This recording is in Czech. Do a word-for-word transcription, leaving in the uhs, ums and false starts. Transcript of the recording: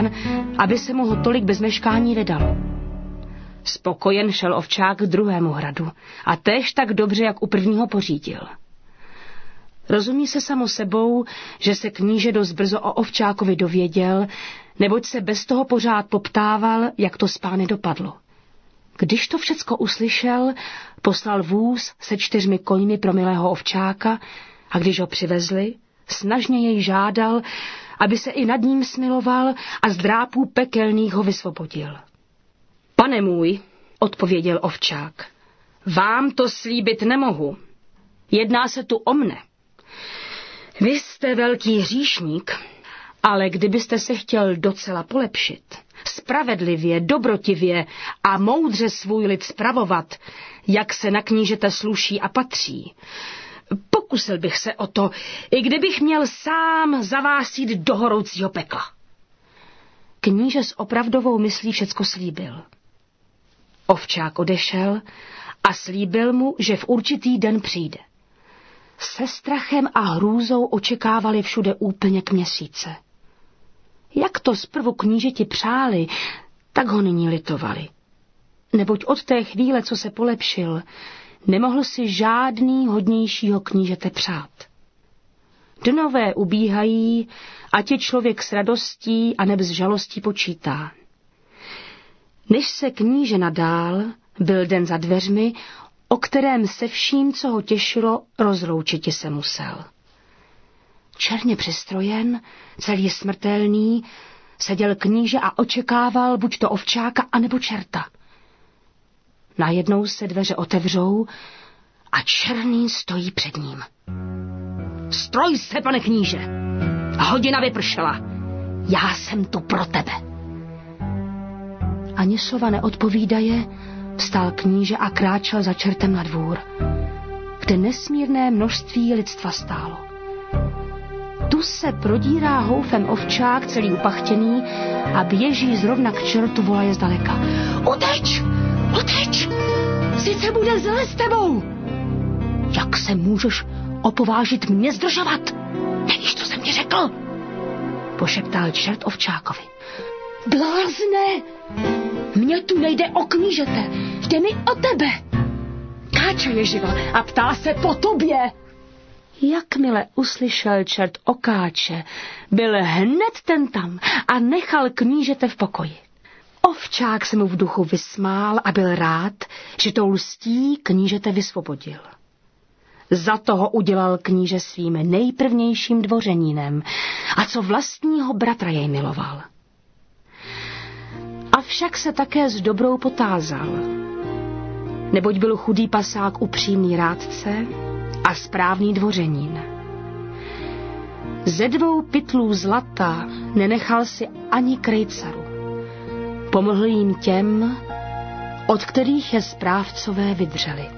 pán, aby se mu ho tolik bez meškání vydalo. Spokojen šel ovčák k druhému hradu a též tak dobře, jak u prvního pořídil. Rozumí se samo sebou, že se kníže dost brzo o ovčákovi dověděl, neboť se bez toho pořád poptával, jak to s pány dopadlo. Když to všecko uslyšel, poslal vůz se čtyřmi koňmi pro milého ovčáka a když ho přivezli, snažně jej žádal, aby se i nad ním smiloval a z drápů pekelných ho vysvobodil. Pane můj, odpověděl ovčák, vám to slíbit nemohu. Jedná se tu o mne. Vy jste velký hříšník, ale kdybyste se chtěl docela polepšit, spravedlivě, dobrotivě a moudře svůj lid spravovat, jak se na knížete sluší a patří, pokusil bych se o to, i kdybych měl sám za vás jít do horoucího pekla. Kníže s opravdovou myslí všecko slíbil. Ovčák odešel a slíbil mu, že v určitý den přijde. Se strachem a hrůzou očekávali všude úplně k měsíce. Jak to zprvu knížeti přáli, tak ho nyní litovali. Neboť od té chvíle, co se polepšil, nemohl si žádný hodnějšího knížete přát. Dnové ubíhají, ať je člověk s radostí a neb s žalostí počítá. Než se kníže nadál, byl den za dveřmi, o kterém se vším, co ho těšilo, rozloučiti se musel. Černě přistrojen, celý smrtelný, seděl kníže a očekával buď to ovčáka, anebo čerta. Najednou se dveře otevřou a černý stojí před ním. Stroj se, pane kníže! Hodina vypršela. Já jsem tu pro tebe. Ani slova neodpovídaje, vstal kníže a kráčel za čertem na dvůr, kde nesmírné množství lidstva stálo. Tu se prodírá houfem ovčák celý upachtěný a běží zrovna k čertu, volaje zdaleka. Oteč! Oteč! Sice bude zle s tebou! Jak se můžeš opovážit mě zdržovat? Nevíš, co jsem ti řekl? Pošeptal čert ovčákovi. Blázne! Mně tu nejde o knížete, jde mi o tebe. Káča je živa a ptá se po tobě. Jakmile uslyšel čert o Káče, byl hned ten tam a nechal knížete v pokoji. Ovčák se mu v duchu vysmál a byl rád, že tou lstí knížete vysvobodil. Za toho udělal kníže svým nejprvnějším dvořenínem a co vlastního bratra jej miloval. Avšak se také s dobrou potázal, neboť byl chudý pasák upřímný rádce a správný dvořenín. Ze dvou pytlů zlata nenechal si ani krejcaru. Pomohl jim těm, od kterých je správcové vydřeli.